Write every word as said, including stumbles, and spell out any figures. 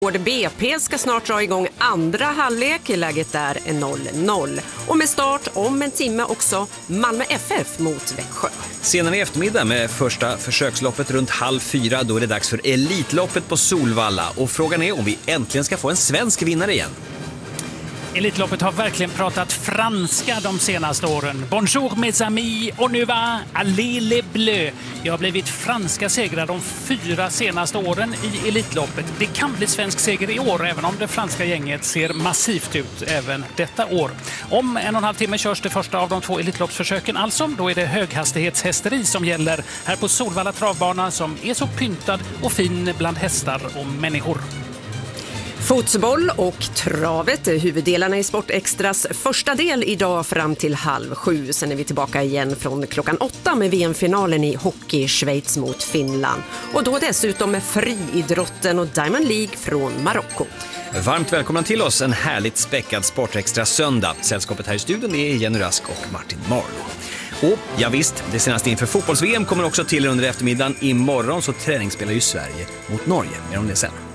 B P ska snart dra igång andra halvlek. Läget där är noll noll. Och med start om en timme också Malmö F F mot Växjö. Senare i eftermiddag med första försöksloppet runt halv fyra, då är det dags för Elitloppet på Solvalla. Och frågan är om vi äntligen ska få en svensk vinnare igen. Elitloppet har verkligen pratat franska de senaste åren. Bonjour mes amis, on y va, allez les bleus. Det har blivit franska segrar de fyra senaste åren i Elitloppet. Det kan bli svensk seger i år, även om det franska gänget ser massivt ut även detta år. Om en och en halv timme körs det första av de två Elitloppsförsöken. Alltså, då är det höghastighetshästeri som gäller här på Solvalla travbana, som är så pyntad och fin bland hästar och människor. Fotboll och travet är huvuddelarna i Sportextras första del idag fram till halv sju. Sen är vi tillbaka igen från klockan åtta med V M-finalen i hockey, Schweiz mot Finland. Och då dessutom med friidrotten och Diamond League från Marocko. Varmt välkomna till oss en härligt späckad Sportextra söndag. Sällskapet här i studion är Jenny Rask och Martin Marlow. Och ja visst, det senaste inför fotbolls-V M kommer också till under eftermiddagen. Imorgon så träningsspelar ju Sverige mot Norge. Mer om det sen.